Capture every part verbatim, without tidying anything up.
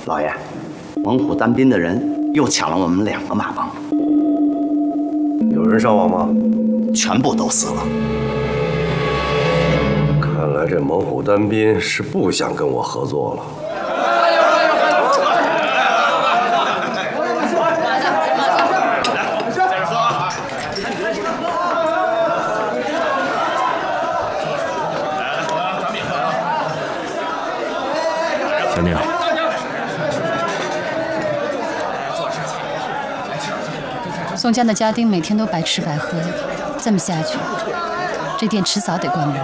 老爷，猛虎单兵的人又抢了我们两个马帮， 有人伤亡吗？ 全部都死了。 看来这猛虎单兵是不想跟我合作了。 小宁， 宋家的家丁每天都白吃白喝的，这么下去，这店迟早得关门。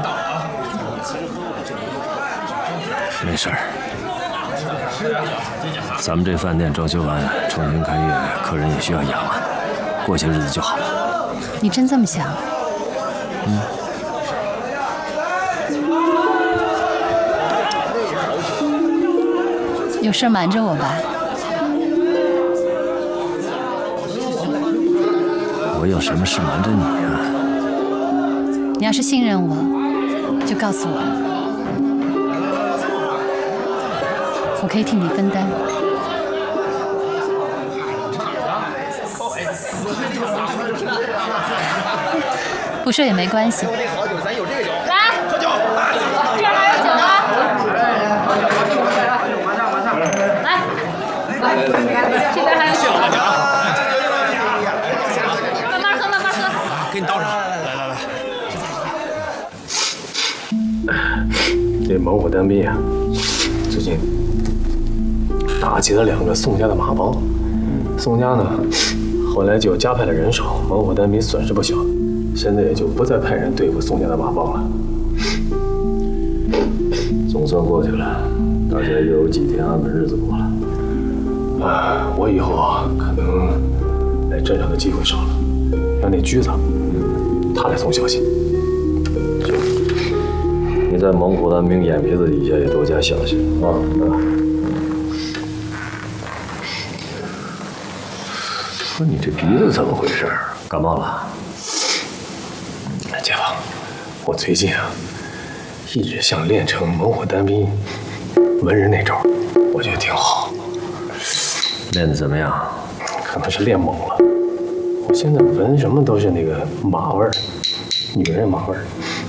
没事儿，咱们这饭店装修完重新开业，客人也需要养啊，过些日子就好了。 你真这么想？ 嗯。 有事瞒着我吧？ 我有什么事瞒着你呀？ 你要是信任我，就告诉我，我可以替你分担。不说也没关系。 来，喝酒，这儿还有酒啊！ 这边还有酒，慢慢喝，慢慢喝。 给你倒上，来来来。 这猛虎单兵啊，最近打击了两个宋家的马帮，宋家呢后来就加派了人手，猛虎单兵损失不小，现在也就不再派人对付宋家的马帮了。 总算过去了，大家又有几天安稳日子过了。 啊，我以后啊，可能来镇上的机会少了，让那驹子，他来送消息。 行，你在猛虎单兵眼皮子底下也多加小心啊！啊。说你这鼻子怎么回事？感冒了？ 街坊，我最近啊，一直想练成猛虎单兵文人那招，我觉得挺好。 练得怎么样？ 可能是练懵了。我现在闻什么都是那个马味儿，女人马味儿。